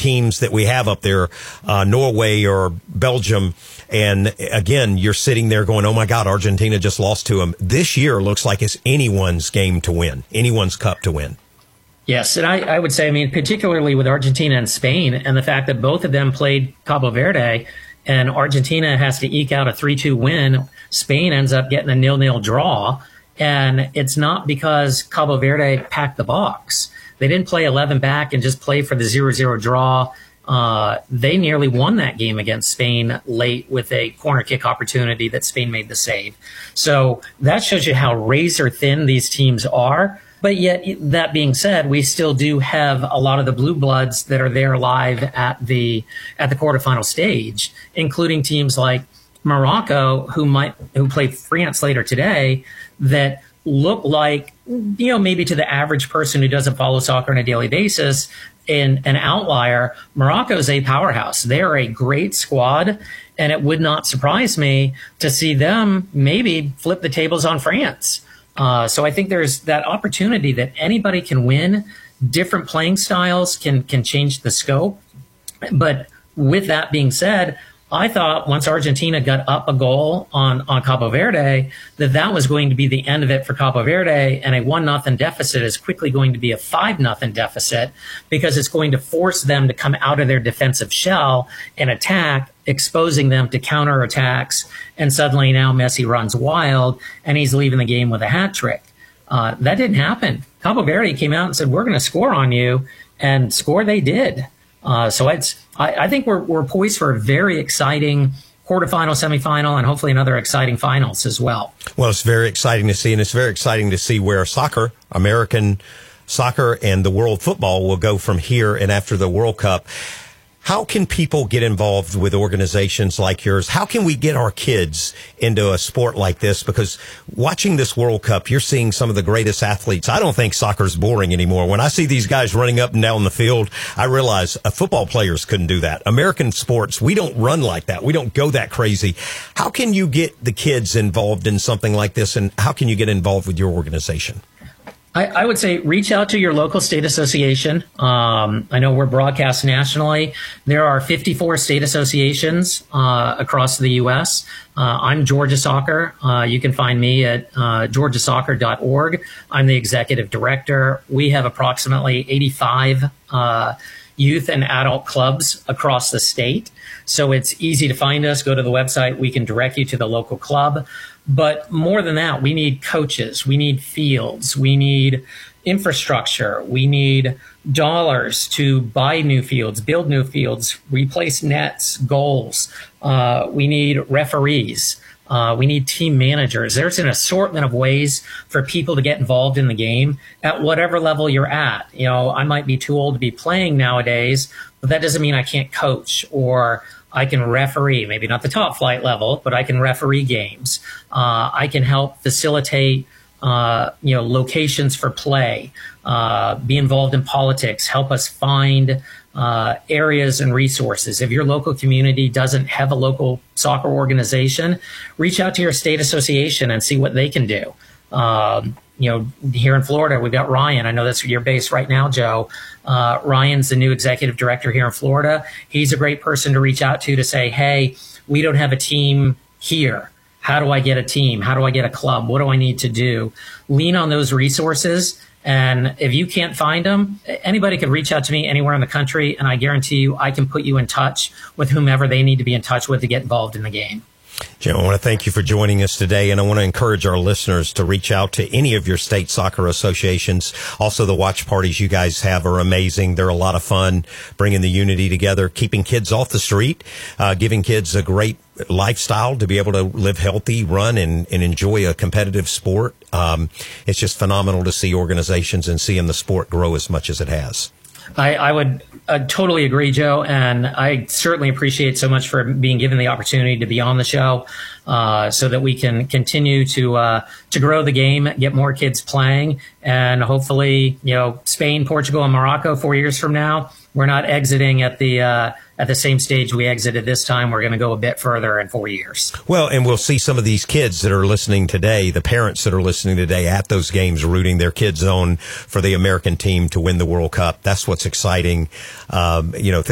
teams that we have up there, Norway or Belgium. And again, you're sitting there going, oh my God, Argentina just lost to them. This year looks like it's anyone's game to win, anyone's cup to win. Yes, and I would say, I mean, particularly with Argentina and Spain, and the fact that both of them played Cabo Verde, and Argentina has to eke out a 3-2 win, Spain ends up getting a 0-0 draw, and it's not because Cabo Verde packed the box. They didn't play 11 back and just play for the 0-0 draw. They nearly won that game against Spain late with a corner kick opportunity that Spain made the save. So that shows you how razor thin these teams are. But yet, that being said, we still do have a lot of the blue bloods that are there live at the quarterfinal stage, including teams like Morocco, who play France later today, that look like, maybe to the average person who doesn't follow soccer on a daily basis, in an outlier. Morocco is a powerhouse. They are a great squad, and it would not surprise me to see them maybe flip the tables on France. So I think there's that opportunity that anybody can win. Different playing styles can change the scope. But with that being said, I thought once Argentina got up a goal on Cabo Verde, that was going to be the end of it for Cabo Verde, and a 1-0 deficit is quickly going to be a 5-0 deficit, because it's going to force them to come out of their defensive shell and attack, exposing them to counterattacks. And suddenly now Messi runs wild, and he's leaving the game with a hat trick. That didn't happen. Cabo Verde came out and said, we're going to score on you, and score they did. So I think we're poised for a very exciting quarterfinal, semifinal, and hopefully another exciting finals as well. Well, it's very exciting to see, and it's very exciting to see where soccer, American soccer, and the world football will go from here and after the World Cup. How can people get involved with organizations like yours? How can we get our kids into a sport like this? Because watching this World Cup, you're seeing some of the greatest athletes. I don't think soccer's boring anymore. When I see these guys running up and down the field, I realize football players couldn't do that. American sports, we don't run like that. We don't go that crazy. How can you get the kids involved in something like this, and how can you get involved with your organization? I would say reach out to your local state association. I know we're broadcast nationally. There are 54 state associations across the U.S. I'm Georgia Soccer. You can find me at georgiasoccer.org. I'm the executive director. We have approximately 85 youth and adult clubs across the state. So it's easy to find us. Go to the website. We can direct you to the local club. But more than that, we need coaches. We need fields. We need infrastructure. We need dollars to buy new fields, build new fields, replace nets, goals. We need referees. We need team managers. There's an assortment of ways for people to get involved in the game at whatever level you're at. I might be too old to be playing nowadays, but that doesn't mean I can't coach, or I can referee, maybe not the top flight level, but I can referee games. I can help facilitate, locations for play, be involved in politics, help us find areas and resources. If your local community doesn't have a local soccer organization, reach out to your state association and see what they can do. Here in Florida, we've got Ryan. I know that's your base right now, Joe. Ryan's the new executive director here in Florida. He's a great person to reach out to say, hey, we don't have a team here. How do I get a team? How do I get a club? What do I need to do? Lean on those resources. And if you can't find them, anybody can reach out to me anywhere in the country, and I guarantee you I can put you in touch with whomever they need to be in touch with to get involved in the game. Jim, I want to thank you for joining us today, and I want to encourage our listeners to reach out to any of your state soccer associations. Also, the watch parties you guys have are amazing. They're a lot of fun, bringing the unity together, keeping kids off the street, giving kids a great lifestyle to be able to live healthy, run, and enjoy a competitive sport. It's just phenomenal to see organizations and seeing the sport grow as much as it has. I would totally agree, Joe, and I certainly appreciate so much for being given the opportunity to be on the show, so that we can continue to grow the game, get more kids playing, and hopefully, Spain, Portugal, and Morocco 4 years from now, we're not exiting at the same stage we exited this time. We're going to go a bit further in 4 years. Well, and we'll see some of these kids that are listening today, the parents that are listening today at those games, rooting their kids on for the American team to win the World Cup. That's what's exciting.